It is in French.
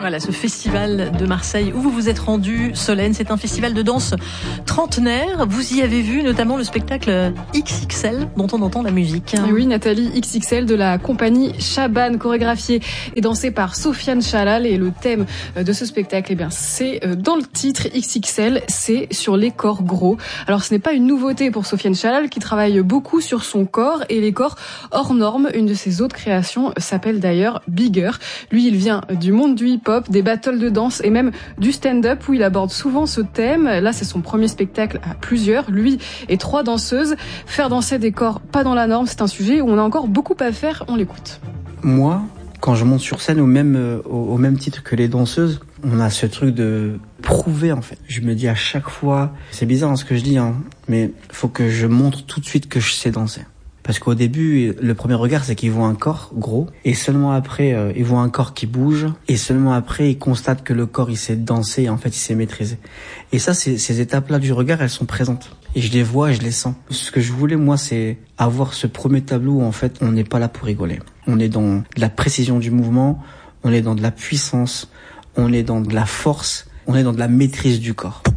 Voilà, ce festival de Marseille où vous vous êtes rendu, Solène, c'est un festival de danse trentenaire. Vous y avez vu notamment le spectacle XXL dont on entend la musique. Et oui, Nathalie, XXL de la compagnie Chaban, chorégraphiée et dansée par Sofiane Chalal. Et le thème de ce spectacle, eh bien, c'est dans le titre XXL, c'est sur les corps gros. Alors ce n'est pas une nouveauté pour Sofiane Chalal qui travaille beaucoup sur son corps et les corps hors normes. Une de ses autres créations s'appelle d'ailleurs Bigger. Lui, il vient du monde du hip-hop, des battles de danse et même du stand-up où il aborde souvent ce thème. Là, c'est son premier spectacle à plusieurs, lui et 3 danseuses. Faire danser des corps pas dans la norme, c'est un sujet où on a encore beaucoup à faire. On l'écoute. Moi, quand je monte sur scène au même titre que les danseuses, on a ce truc de prouver en fait. Je me dis à chaque fois, c'est bizarre ce que je dis, mais faut que je montre tout de suite que je sais danser. Parce qu'au début, le premier regard, c'est qu'ils voient un corps gros, et seulement après, ils voient un corps qui bouge, et seulement après, ils constatent que le corps, il sait danser, et en fait, il sait maîtriser. Et ça, ces étapes-là du regard, elles sont présentes. Et je les vois et je les sens. Ce que je voulais, moi, c'est avoir ce premier tableau où, en fait, on n'est pas là pour rigoler. On est dans de la précision du mouvement, on est dans de la puissance, on est dans de la force, on est dans de la maîtrise du corps.